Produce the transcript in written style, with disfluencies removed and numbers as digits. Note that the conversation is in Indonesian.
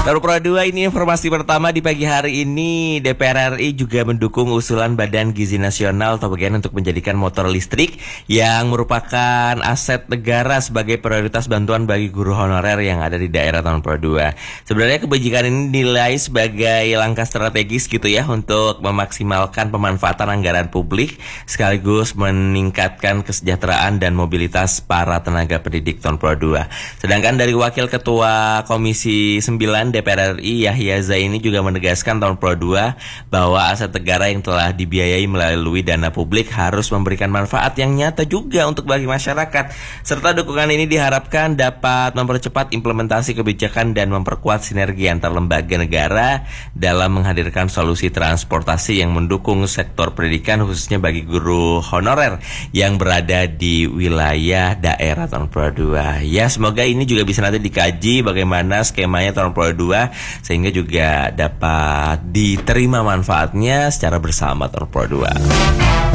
Lalu Pro 2, ini informasi pertama di pagi hari ini. DPR RI juga mendukung usulan Badan Gizi Nasional atau bagian untuk menjadikan motor listrik yang merupakan aset negara sebagai prioritas bantuan bagi guru honorer yang ada di daerah tahun Pro 2. Sebenarnya kebijakan ini dinilai sebagai langkah strategis gitu ya untuk memaksimalkan pemanfaatan anggaran publik sekaligus meningkatkan kesejahteraan dan mobilitas para tenaga pendidik tahun Pro 2. Sedangkan dari Wakil Ketua Komisi 9 DPR RI Yahya Zaini juga menegaskan tahun Pro 2 bahwa aset negara yang telah dibiayai melalui dana publik harus memberikan manfaat yang nyata juga untuk bagi masyarakat. Serta dukungan ini diharapkan dapat mempercepat implementasi kebijakan dan memperkuat sinergi antar lembaga negara dalam menghadirkan solusi transportasi yang mendukung sektor pendidikan khususnya bagi guru honorer yang berada di wilayah daerah tahun Pro 2. Ya, semoga ini juga bisa nanti dikaji bagaimana skemanya tahun Pro 2 sehingga juga dapat diterima manfaatnya secara bersama tahun Pro 2.